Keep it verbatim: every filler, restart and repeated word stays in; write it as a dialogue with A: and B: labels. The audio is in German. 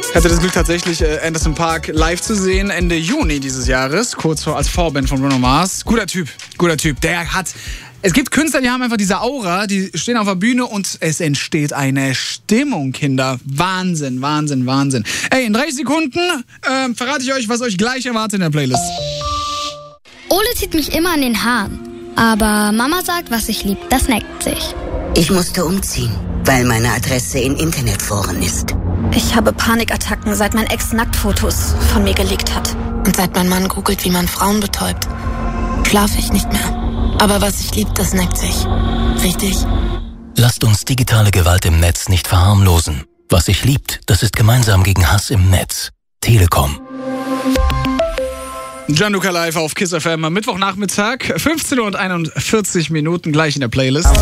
A: Ich hatte das Glück, tatsächlich äh, Anderson .Paak live zu sehen, Ende Juni dieses Jahres, kurz vor als Vorband von Bruno Mars. Guter Typ, guter Typ. Der hat... Es gibt Künstler, die haben einfach diese Aura, die stehen auf der Bühne und es entsteht eine Stimmung, Kinder. Wahnsinn, Wahnsinn, Wahnsinn. Ey, in dreißig Sekunden äh, verrate ich euch, was euch gleich erwartet in der Playlist.
B: Ole zieht mich immer an den Haaren. Aber Mama sagt, was ich lieb, das neckt sich.
C: Ich musste umziehen, weil meine Adresse in Internetforen ist.
D: Ich habe Panikattacken, seit mein Ex Nacktfotos von mir gelegt hat. Und seit mein Mann googelt, wie man Frauen betäubt, schlafe ich nicht mehr. Aber was ich lieb, das neckt sich. Richtig?
E: Lasst uns digitale Gewalt im Netz nicht verharmlosen. Was sich liebt, das ist gemeinsam gegen Hass im Netz. Telekom.
A: Gianluca live auf KISS F M am Mittwochnachmittag, fünfzehn Uhr und einundvierzig Minuten gleich in der Playlist.